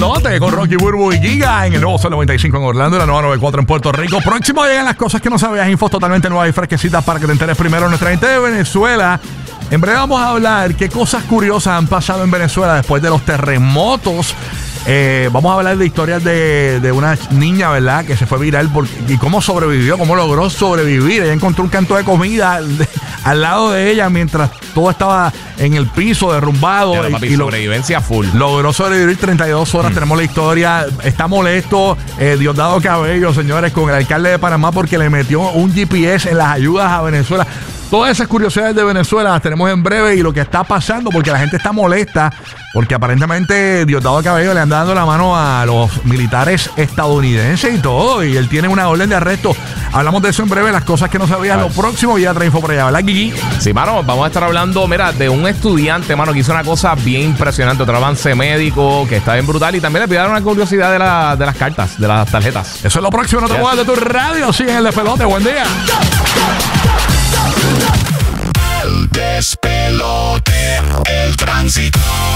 despelote con Rocky, Burbu y Giga en el nuevo Sol 95 en Orlando y la nueva 94 en Puerto Rico. Próximo llegan las cosas que no sabías, infos totalmente nuevas y fresquecitas para que te enteres primero. Nuestra gente de Venezuela. En breve vamos a hablar qué cosas curiosas han pasado en Venezuela después de los terremotos. Vamos a hablar de historias de una niña, ¿verdad? Que se fue viral y cómo sobrevivió, cómo logró sobrevivir. Ella encontró un canto de comida al lado de ella mientras todo estaba en el piso, derrumbado. Claro, papi, sobrevivencia full. Logró sobrevivir 32 horas. Tenemos la historia. Está molesto Diosdado Cabello, señores, con el alcalde de Panamá porque le metió un GPS en las ayudas a Venezuela. Todas esas curiosidades de Venezuela las tenemos en breve y lo que está pasando porque la gente está molesta porque aparentemente Diosdado Cabello le anda dando la mano a los militares estadounidenses y todo, y él tiene una orden de arresto. Hablamos de eso en breve, las cosas que no sabías, lo próximo, y ya trae info por allá, ¿verdad, Gigi? Sí, mano, vamos a estar hablando, mira, de un estudiante, mano, que hizo una cosa bien impresionante, otro avance médico que está bien brutal, y también le pidieron una curiosidad de las cartas, de las tarjetas. Eso es lo próximo, no te muevas de tu radio, sigue en el despelote, buen día. El despelote, el tránsito.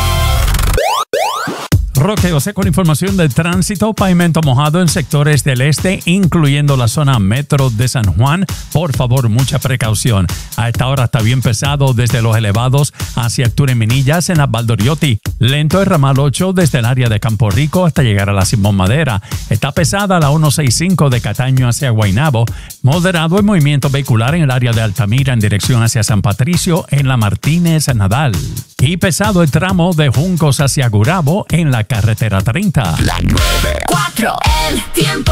Roque José con información del tránsito. Pavimento mojado en sectores del este, incluyendo la zona metro de San Juan. Por favor, mucha precaución. A esta hora está bien pesado desde los elevados hacia Arturo y Minillas en la Valdoriotti. Lento el ramal 8 desde el área de Campo Rico hasta llegar a la Simón Madera. Está pesada la 165 de Cataño hacia Guaynabo. Moderado el movimiento vehicular en el área de Altamira en dirección hacia San Patricio en la Martínez Nadal. Y pesado el tramo de Juncos hacia Gurabo en la carretera 30. La 94, el tiempo.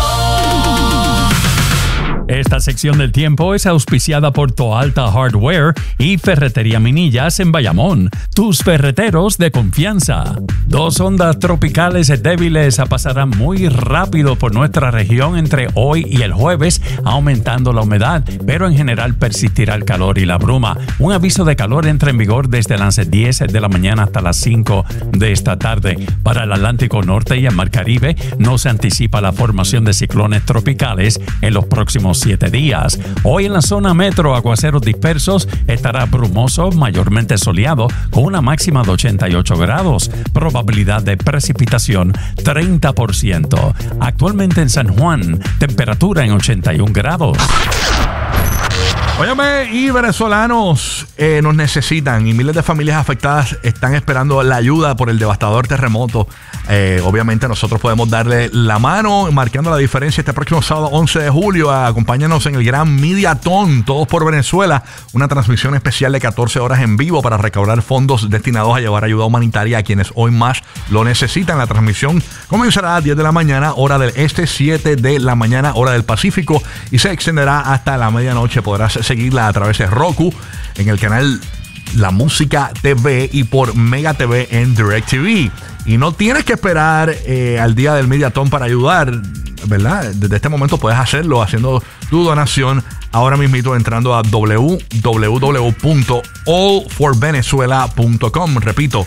Esta sección del tiempo es auspiciada por Toalta Hardware y Ferretería Minillas en Bayamón, tus ferreteros de confianza. Dos ondas tropicales débiles pasarán muy rápido por nuestra región entre hoy y el jueves, aumentando la humedad, pero en general persistirá el calor y la bruma. Un aviso de calor entra en vigor desde las 10 de la mañana hasta las 5 de esta tarde. Para el Atlántico Norte y el Mar Caribe no se anticipa la formación de ciclones tropicales en los próximos 7 días. Hoy en la zona metro, aguaceros dispersos, estará brumoso, mayormente soleado, con una máxima de 88 grados. Probabilidad de precipitación 30%. Actualmente en San Juan, temperatura en 81 grados. Óyeme, y venezolanos nos necesitan y miles de familias afectadas están esperando la ayuda por el devastador terremoto. Obviamente nosotros podemos darle la mano marcando la diferencia este próximo sábado 11 de julio. Acompáñanos en el Gran Mediathon, Todos por Venezuela, una transmisión especial de 14 horas en vivo para recaudar fondos destinados a llevar ayuda humanitaria a quienes hoy más lo necesitan. La transmisión comenzará a 10 de la mañana, hora del este, 7 de la mañana, hora del Pacífico, y se extenderá hasta la medianoche. Podrás seguirla a través de Roku, en el canal La Música TV y por Mega TV en DirecTV. Y no tienes que esperar al día del Mediathon para ayudar, ¿verdad? Desde este momento puedes hacerlo haciendo tu donación ahora mismito entrando a www.allforvenezuela.com. Repito,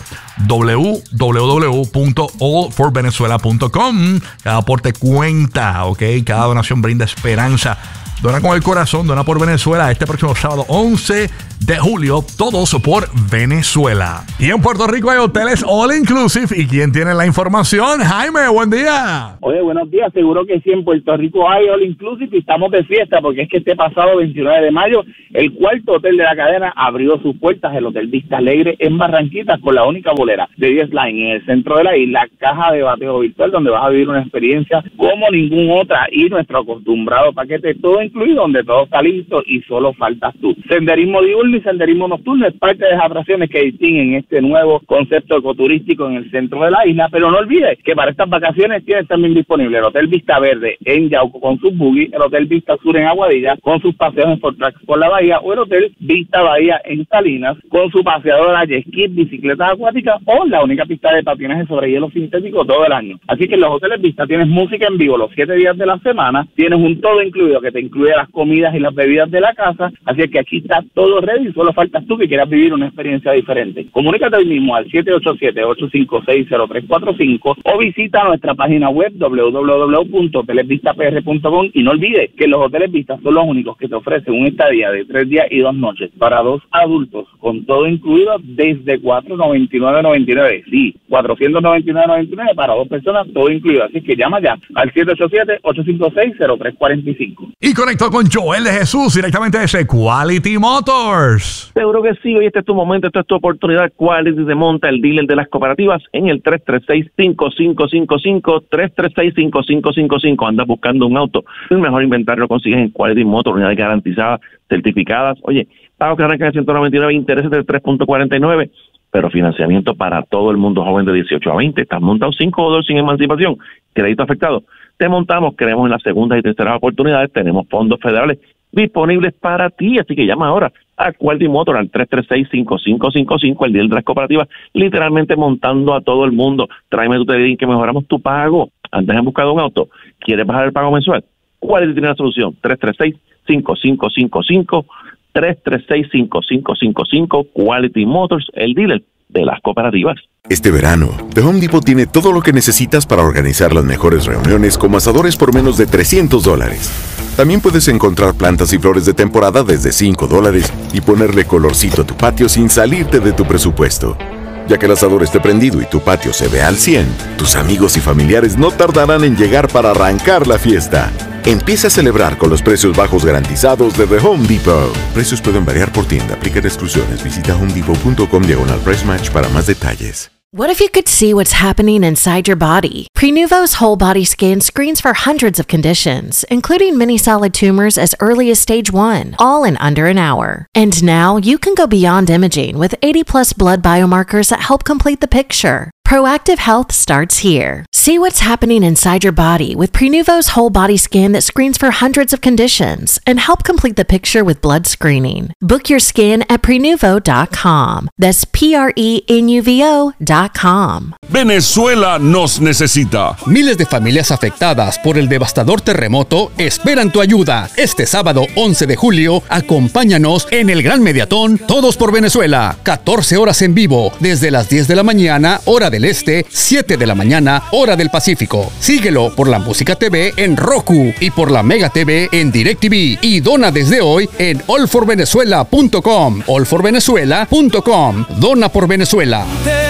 www.allforvenezuela.com. Cada aporte cuenta, ¿ok? Cada donación brinda esperanza. Dona con el corazón, dona por Venezuela este próximo sábado 11 de julio, todos por Venezuela. Y en Puerto Rico hay hoteles all inclusive. ¿Y quién tiene la información? Jaime, buen día. Oye, buenos días. Seguro que sí, en Puerto Rico hay all inclusive y estamos de fiesta porque es que este pasado 29 de mayo el cuarto hotel de la cadena abrió sus puertas, el Hotel Vista Alegre en Barranquitas, con la única bolera de 10 Line en el centro de la isla, caja de bateo virtual donde vas a vivir una experiencia como ninguna otra y nuestro acostumbrado paquete todo incluido donde todo está listo y solo faltas tú. Senderismo diurno y senderismo nocturno es parte de las atracciones que distinguen este nuevo concepto ecoturístico en el centro de la isla, pero no olvides que para estas vacaciones tienes también disponible el Hotel Vista Verde en Yauco con sus buggy, el Hotel Vista Sur en Aguadilla con sus paseos en Fort Trax por la bahía o el Hotel Vista Bahía en Salinas con su paseadora jet ski, bicicletas acuáticas o la única pista de patinaje sobre hielo sintético todo el año. Así que en los hoteles Vista tienes música en vivo los 7 días de la semana, tienes un todo incluido que te incluye incluye las comidas y las bebidas de la casa, así que aquí está todo ready, solo faltas tú que quieras vivir una experiencia diferente. Comunícate hoy mismo al 787-856-0345 o visita nuestra página web www.hotelesvistapr.com y no olvides que los Hoteles Vista son los únicos que te ofrecen un estadía de 3 días y 2 noches para 2 adultos, con todo incluido desde $499.99. Sí, $499.99 para 2 personas, todo incluido. Así que llama ya al 787-856-0345. Y conectó con Joel de Jesús directamente desde Quality Motors. Seguro que sí, hoy este es tu momento, esta es tu oportunidad. Quality se monta, el dealer de las cooperativas, en el 336-5555, 336-5555. Andas buscando un auto, el mejor inventario lo consigues en Quality Motors, unidades garantizadas, certificadas. Oye, pagos que arrancan en 199, intereses del 3.49, pero financiamiento para todo el mundo joven de 18 a 20. Estás montado $5 sin emancipación, crédito afectado. Te montamos, creemos en las segundas y terceras oportunidades, tenemos fondos federales disponibles para ti, así que llama ahora a Quality Motor al 336-5555, el dealer de las cooperativas, literalmente montando a todo el mundo. Tráeme tu TDI que mejoramos tu pago. Antes has buscado un auto, ¿quieres bajar el pago mensual? Quality tiene la solución, 336-5555, 336-5555, Quality Motors, el dealer de las cooperativas. Este verano, The Home Depot tiene todo lo que necesitas para organizar las mejores reuniones como asadores por menos de $300. También puedes encontrar plantas y flores de temporada desde $5 y ponerle colorcito a tu patio sin salirte de tu presupuesto. Ya que el asador esté prendido y tu patio se ve al 100, tus amigos y familiares no tardarán en llegar para arrancar la fiesta. Empieza a celebrar con los precios bajos garantizados de The Home Depot. Precios pueden variar por tienda. Aplican exclusiones. Visita homedepot.com/price match para más detalles. What if you could see what's happening inside your body? Prenuvo's whole body scan screens for hundreds of conditions, including many solid tumors as early as stage 1, all in under an hour. And now you can go beyond imaging with 80+ blood biomarkers that help complete the picture. Proactive health starts here. See what's happening inside your body with Prenuvo's whole body scan that screens for hundreds of conditions and help complete the picture with blood screening. Book your scan at Prenuvo.com. That's PRENUVO.com. Venezuela nos necesita. Miles de familias afectadas por el devastador terremoto esperan tu ayuda. Este sábado 11 de julio, acompáñanos en el Gran Mediatón Todos por Venezuela. 14 horas en vivo, desde las 10 de la mañana, hora del Este, 7 de la mañana, hora del Pacífico. Síguelo por la Música TV en Roku y por la Mega TV en DirecTV. Y dona desde hoy en allforvenezuela.com. allforvenezuela.com. Dona por Venezuela.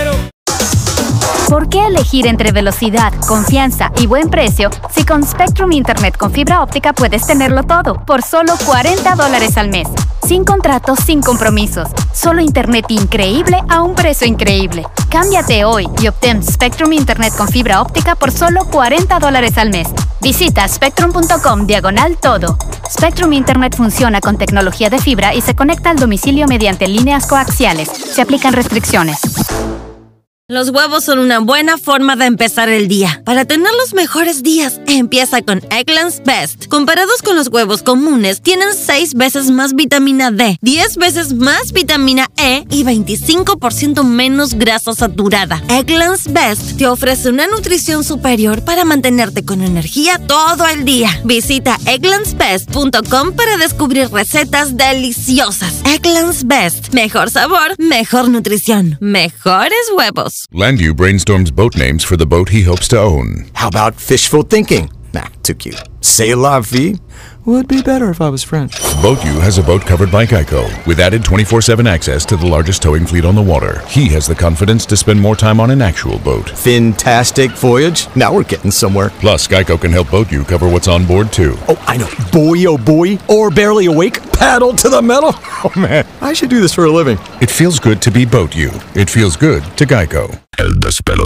¿Por qué elegir entre velocidad, confianza y buen precio si con Spectrum Internet con fibra óptica puedes tenerlo todo por solo $40 al mes? Sin contratos, sin compromisos. Solo internet increíble a un precio increíble. Cámbiate hoy y obtén Spectrum Internet con fibra óptica por solo $40 al mes. Visita spectrum.com/todo. Spectrum Internet funciona con tecnología de fibra y se conecta al domicilio mediante líneas coaxiales. Se aplican restricciones. Los huevos son una buena forma de empezar el día. Para tener los mejores días, empieza con Eggland's Best. Comparados con los huevos comunes, tienen 6 veces más vitamina D, 10 veces más vitamina E y 25% menos grasa saturada. Eggland's Best te ofrece una nutrición superior para mantenerte con energía todo el día. Visita egglandsbest.com para descubrir recetas deliciosas. Eggland's Best. Mejor sabor, mejor nutrición, mejores huevos. Landu brainstorms boat names for the boat he hopes to own. How about fishful thinking? Nah, too cute. C'est la vie? Would be better if I was French. BoatU has a boat covered by Geico, with added 24/7 access to the largest towing fleet on the water. He has the confidence to spend more time on an actual boat. Fantastic voyage. Now we're getting somewhere. Plus, Geico can help BoatU cover what's on board, too. Oh, I know. Boy, oh boy. Or barely awake. Paddle to the metal. Oh, man. I should do this for a living. It feels good to be BoatU. It feels good to Geico. El despelote.